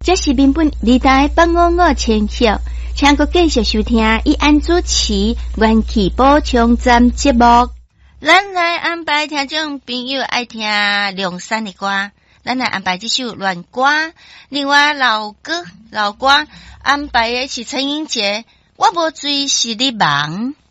这是民本历代855千晓，请各继续收听以安主持元气补充站节目。咱来安排听众朋友爱听梁山的歌，咱来安排这首乱歌。另外老歌安排的是陈英杰，我无追是你忙。